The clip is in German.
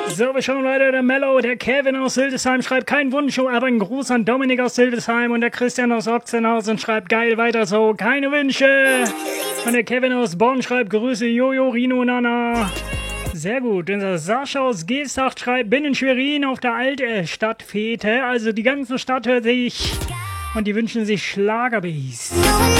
So, wir schauen weiter. Der Mello, der Kevin aus Hildesheim schreibt kein Wunsch, aber ein Gruß an Dominik aus Hildesheim und der Christian aus Ochsenhausen schreibt geil weiter so, keine Wünsche. Und der Kevin aus Bonn schreibt Grüße Jojo, Rino, Nana. Sehr gut. Der Sascha aus Geesthacht schreibt, bin in Schwerin auf der Altstadtfete. Also die ganze Stadt hört sich und die wünschen sich Schlagerbeats.